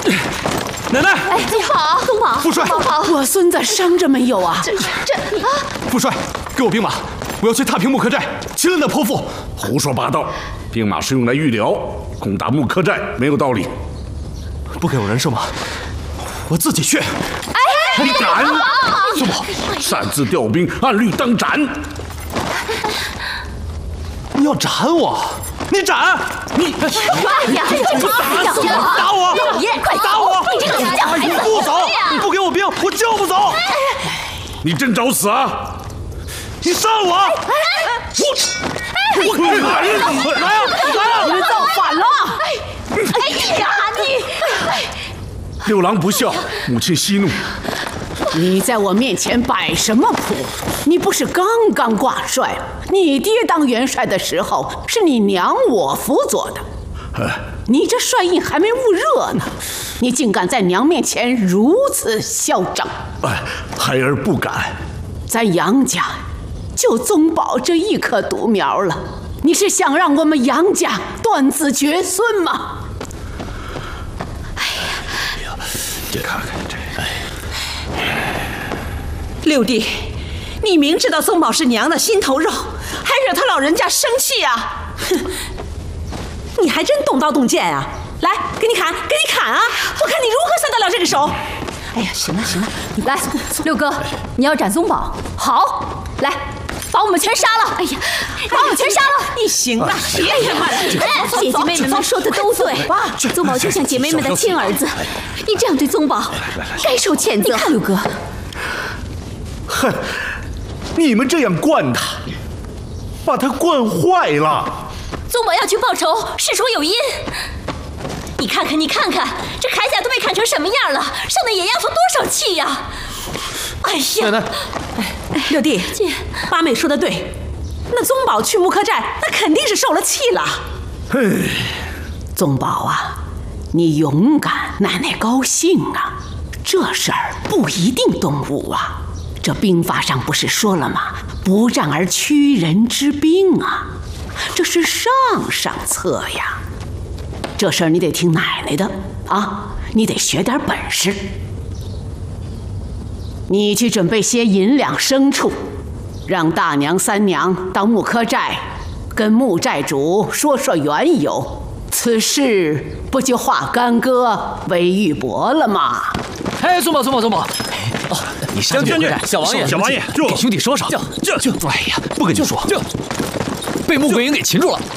奶奶， 哎，你好，宗保， 副帅， 我孙子伤着没有啊？ 副帅，给我兵马，我要去踏平木柯寨，擒了那泼妇。 胡说八道！兵马是用来御辽，攻打木柯寨没有道理。 不给我人生马，我自己去。 你敢？宗保，擅自调兵，按律当斩。 你要斩我？你斩！你！ 哎呀， 打我！ 老爷，快打我！ 你这个小孩子！ 不走！你不给我兵，我就不走！ 你真找死啊！ 你杀了我！我来呀！ 你们造反了！哎呀， 六郎不孝，母亲息怒。 你在我面前摆什么谱？你不是刚刚挂帅吗？你爹当元帅的时候，是你娘我辅佐的。你这帅印还没捂热呢，你竟敢在娘面前如此嚣张！ 孩儿不敢。 咱杨家就宗保这一棵独苗了，你是想让我们杨家断子绝孙吗？ 哎呀，你看看这。 六弟，你明知道宗保是娘的心头肉，还惹他老人家生气啊！哼，你还真动刀动剑啊！来，给你砍，给你砍啊！我看你如何算得了这个手！哎呀，行了行了， 来，六哥，你要斩宗保，好，来，把我们全杀了！哎呀，把我们全杀了！ 你行了， 哎呀，姐姐妹们说的都对，宗保就像姐妹们的亲儿子，你这样对宗保，该受谴责。你看六哥。 哼，你们这样惯他，把他惯坏了。 宗保要去报仇，事出有因。你看看，你看看，这铠甲都被砍成什么样了，上的也压出多少气呀！哎呀， 奶奶， 六弟， 姐， 八妹说的对，那宗保去木柯寨，那肯定是受了气了。 宗保啊，你勇敢，奶奶高兴啊。这事儿不一定动武啊。这兵法上不是说了吗？不战而屈人之兵啊，这是上策呀。这事儿你得听奶奶的啊，你得学点本事。你去准备些银两牲畜，让大娘三娘到木柯寨，跟木寨主说说缘由，此事不就化干戈为玉帛了吗？ 哎，宗保，哦，你将军，小王爷， 就给兄弟说说，就， 哎呀，不跟你说， 就被穆桂英给擒住了。